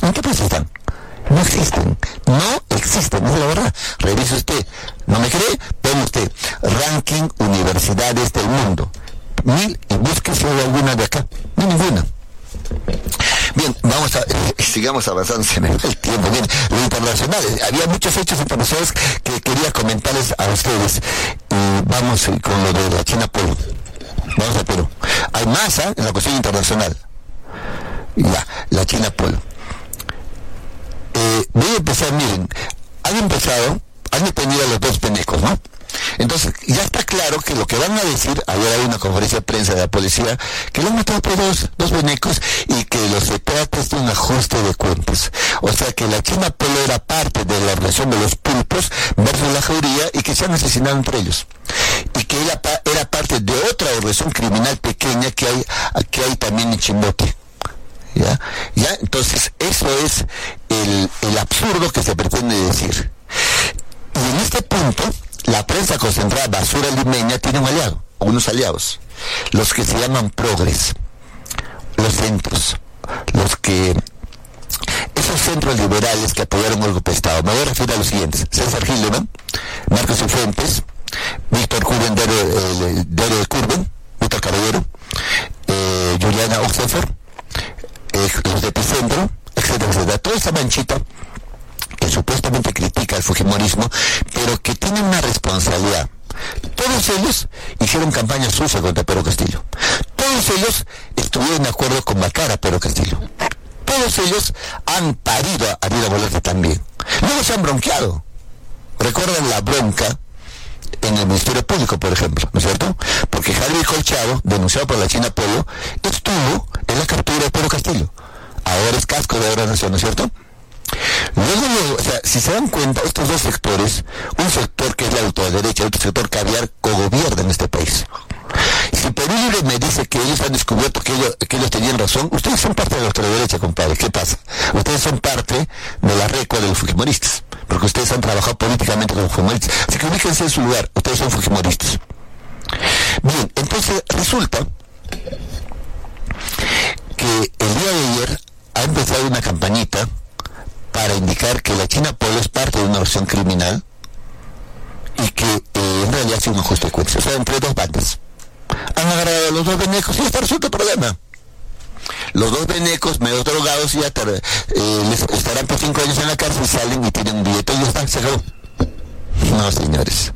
¿En qué país están? No existen, es la verdad. Revise usted, ¿no me cree? Ponga usted ranking universidades del mundo, 1000, y busque si hay alguna de acá. No, ninguna. Bien, sigamos avanzando, se me va el tiempo. Bien, lo internacional, había muchos hechos internacionales que quería comentarles a ustedes. Vamos con lo de la China Polo. Vamos a Perú. Hay más en la cuestión internacional. Ya, la China Polo. Voy a empezar, miren, han detenido a los dos penecos, ¿no? Entonces, ya está claro que lo que van a decir, ayer hay una conferencia de prensa de la policía, que lo han matado por dos venecos y que se trata de un ajuste de cuentas. O sea que la China Polo era parte de la relación de los pulpos versus la jauría y que se han asesinado entre ellos. Y que era parte de otra organización criminal pequeña que hay también en Chimbote. ¿Ya? Entonces, eso es el absurdo que se pretende decir. Y en este punto, la prensa concentrada basura limeña tiene un aliado, o unos aliados, los que se llaman progres, los centros, esos centros liberales que apoyaron el golpe de Estado. Me voy a referir a los siguientes: César Gilman, Marcos Cifuentes, Víctor Curben, de Curben, Víctor Caballero, Juliana Oxenfer, los de Epicentro, etcétera. Toda esa manchita que supuestamente critica el fujimorismo, pero que tiene una responsabilidad. Todos ellos hicieron campaña sucia contra Pedro Castillo. Todos ellos estuvieron de acuerdo con Macara Pedro Castillo. Todos ellos han parido a Dina Boluarte también. Luego se han bronqueado. Recuerdan la bronca en el Ministerio Público, por ejemplo, ¿no es cierto? Porque Javier Colchado, denunciado por la China Polo, estuvo en la captura de Pedro Castillo. Ahora es casco de Obras Nación, ¿no es cierto? Luego, o sea, si se dan cuenta, estos dos sectores, un sector que es la ultraderecha, otro sector caviar, cogobierna en este país. Si Perú Libre me dice que ellos han descubierto que ellos tenían razón, ustedes son parte de la ultraderecha, compadre. ¿Qué pasa? Ustedes son parte de la recua de los fujimoristas, porque ustedes han trabajado políticamente con los fujimoristas. Así que ubíquense en su lugar, ustedes son fujimoristas. Bien, entonces resulta que el día de ayer ha empezado una campañita para indicar que la China Polo es parte de una organización criminal y que en realidad ha sido un ajuste de cuentas, o sea, entre dos bandas. Han agarrado a los dos venecos y está resuelto el problema. Los dos venecos medio drogados ya les estarán por 5 años en la cárcel, salen y tienen un billete y ya está, se acabó. No, señores.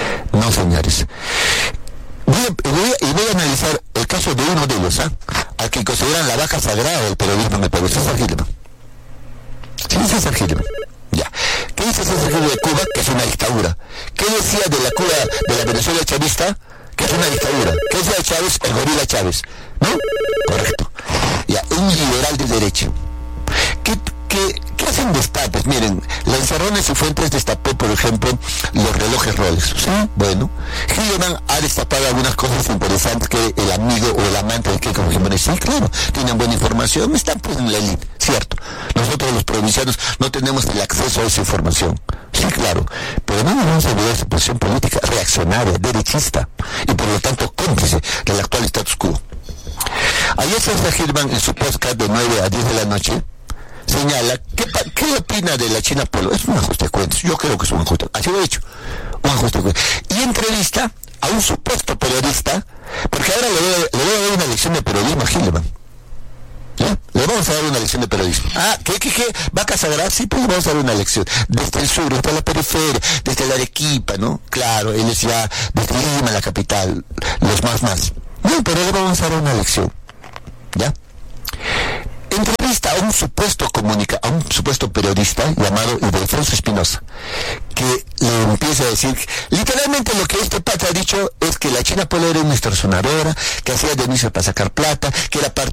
Voy a analizar el caso de uno de ellos, al que consideran la vaca sagrada del periodismo de Perú, César Gilman. ¿Sí, César Gilman? Ya. ¿Qué dice César Gilman de Cuba? Que es una dictadura. ¿Qué decía de la Cuba, de la Venezuela chavista? Que es una dictadura. ¿Qué decía de Chávez? El gorila Chávez. ¿No? Correcto. Ya, un liberal de derecha. ¿Qué hacen destapes? Miren, la Encerrona y Cifuentes destapó, por ejemplo, los relojes Rolex. ¿Sí? Bueno, Gilman ha destapado algunas cosas interesantes que el amigo o el amante de Keiko Fujimori. Sí, claro, tienen buena información, están pues en la élite, cierto. Nosotros los provincianos no tenemos el acceso a esa información. Sí, claro, pero no nos vamos a olvidar su posición política reaccionaria, derechista, y por lo tanto cómplice del actual status quo. Ayer César Gilman, en su podcast de 9 a 10 de la noche, señala, ¿qué opina de la China Polo? Es un ajuste de cuentas, yo creo que es un ajuste, así lo he dicho, un ajuste de cuentas. Y entrevista a un supuesto periodista, porque ahora le voy a dar una lección de periodismo a Gilman. ¿Ya? Le vamos a dar una lección de periodismo. ¿Qué? ¿Vaca sagrada? Sí, pues le vamos a dar una lección. Desde el sur, desde la periferia, desde la Arequipa, ¿no? Claro, él es ya desde Lima, la capital, los más. No, pero le vamos a dar una lección. ¿Ya? Entrevista a un supuesto periodista llamado Ildefonso Espinosa, que le empieza a decir, literalmente lo que este pata ha dicho es que la China Polo era una extorsionadora, que hacía denuncias para sacar plata, que era parte